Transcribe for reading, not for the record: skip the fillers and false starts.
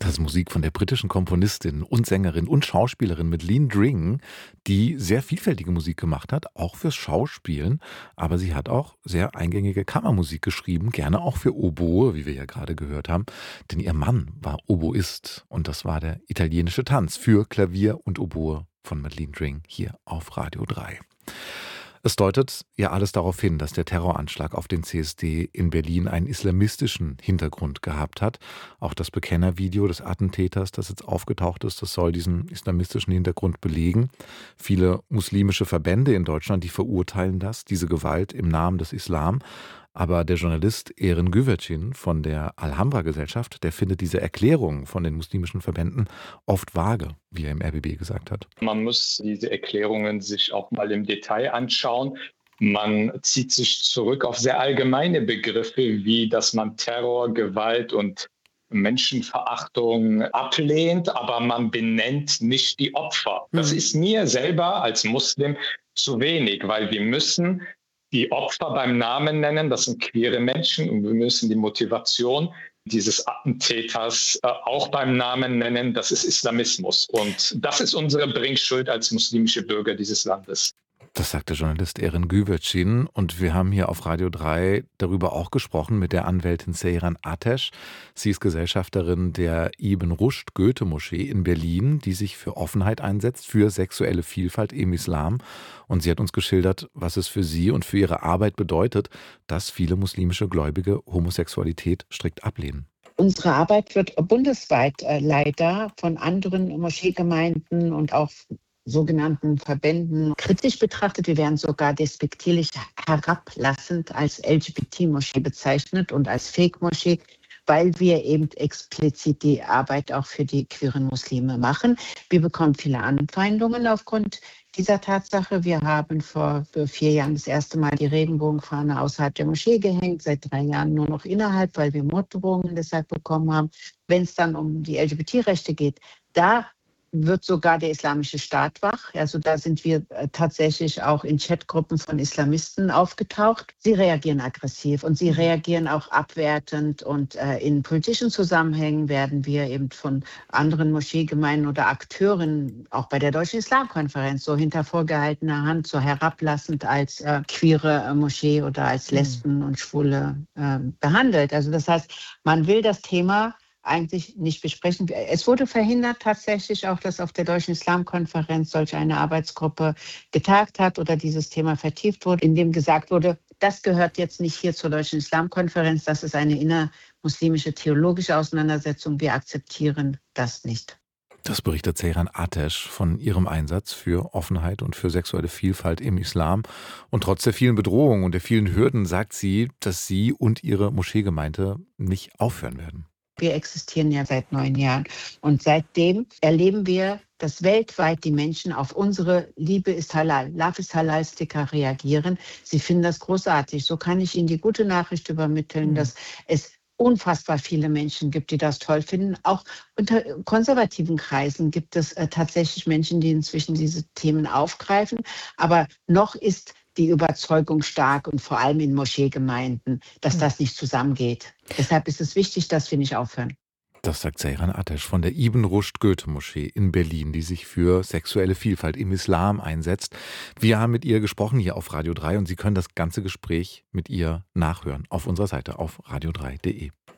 Das ist Musik von der britischen Komponistin und Sängerin und Schauspielerin Madeleine Dring, die sehr vielfältige Musik gemacht hat, auch fürs Schauspielen. Aber sie hat auch sehr eingängige Kammermusik geschrieben, gerne auch für Oboe, wie wir ja gerade gehört haben. Denn ihr Mann war Oboist und das war der italienische Tanz für Klavier und Oboe von Madeleine Dring hier auf Radio 3. Es deutet ja alles darauf hin, dass der Terroranschlag auf den CSD in Berlin einen islamistischen Hintergrund gehabt hat. Auch das Bekennervideo des Attentäters, das jetzt aufgetaucht ist, das soll diesen islamistischen Hintergrund belegen. Viele muslimische Verbände in Deutschland, die verurteilen das, diese Gewalt im Namen des Islam. Aber der Journalist Eren Güvercin von der Alhambra-Gesellschaft, der findet diese Erklärung von den muslimischen Verbänden oft vage, wie er im RBB gesagt hat. Man muss diese Erklärungen sich auch mal im Detail anschauen. Man zieht sich zurück auf sehr allgemeine Begriffe, wie dass man Terror, Gewalt und Menschenverachtung ablehnt, aber man benennt nicht die Opfer. Das ist mir selber als Muslim zu wenig, weil wir müssen die Opfer beim Namen nennen, das sind queere Menschen, und wir müssen die Motivation dieses Attentäters auch beim Namen nennen, das ist Islamismus. Und das ist unsere Bringschuld als muslimische Bürger dieses Landes. Das sagt der Journalist Eren Güvercin und wir haben hier auf Radio 3 darüber auch gesprochen mit der Anwältin Seyran Ateş. Sie ist Gesellschafterin der Ibn Rushd Goethe-Moschee in Berlin, die sich für Offenheit einsetzt, für sexuelle Vielfalt im Islam. Und sie hat uns geschildert, was es für sie und für ihre Arbeit bedeutet, dass viele muslimische Gläubige Homosexualität strikt ablehnen. Unsere Arbeit wird bundesweit leider von anderen Moscheegemeinden und auch sogenannten Verbänden kritisch betrachtet. Wir werden sogar despektierlich herablassend als LGBT-Moschee bezeichnet und als Fake-Moschee, weil wir eben explizit die Arbeit auch für die queeren Muslime machen. Wir bekommen viele Anfeindungen aufgrund dieser Tatsache. Wir haben vor 4 Jahren das erste Mal die Regenbogenfahne außerhalb der Moschee gehängt, seit 3 Jahren nur noch innerhalb, weil wir Morddrohungen deshalb bekommen haben. Wenn es dann um die LGBT-Rechte geht, da wird sogar der Islamische Staat wach. Also da sind wir tatsächlich auch in Chatgruppen von Islamisten aufgetaucht. Sie reagieren aggressiv und sie reagieren auch abwertend. Und in politischen Zusammenhängen werden wir eben von anderen Moscheegemeinden oder Akteuren, auch bei der Deutschen Islamkonferenz, so hinter vorgehaltener Hand, so herablassend als queere Moschee oder als Lesben und Schwule behandelt. Also das heißt, man will das Thema eigentlich nicht besprechen. Es wurde verhindert tatsächlich auch, dass auf der Deutschen Islamkonferenz solch eine Arbeitsgruppe getagt hat oder dieses Thema vertieft wurde, in dem gesagt wurde, das gehört jetzt nicht hier zur Deutschen Islamkonferenz, das ist eine innermuslimische theologische Auseinandersetzung, wir akzeptieren das nicht. Das berichtet Seyran Ateş von ihrem Einsatz für Offenheit und für sexuelle Vielfalt im Islam. Und trotz der vielen Bedrohungen und der vielen Hürden sagt sie, dass sie und ihre Moscheegemeinde nicht aufhören werden. Wir existieren ja seit 9 Jahren und seitdem erleben wir, dass weltweit die Menschen auf unsere Liebe ist halal, Love is halal Sticker reagieren. Sie finden das großartig. So kann ich Ihnen die gute Nachricht übermitteln, dass es unfassbar viele Menschen gibt, die das toll finden. Auch unter konservativen Kreisen gibt es tatsächlich Menschen, die inzwischen diese Themen aufgreifen. Aber noch ist die Überzeugung stark und vor allem in Moscheegemeinden, dass das nicht zusammengeht. Deshalb ist es wichtig, dass wir nicht aufhören. Das sagt Seyran Ateş von der Ibn Rushd Goethe-Moschee in Berlin, die sich für sexuelle Vielfalt im Islam einsetzt. Wir haben mit ihr gesprochen hier auf Radio 3 und Sie können das ganze Gespräch mit ihr nachhören auf unserer Seite auf radio3.de.